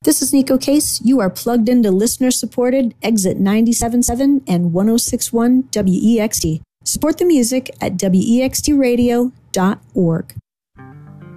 This is Nico Case. You are plugged into listener-supported Exit 97.7 and 106.1 WEXT. Support the music at wextradio.org.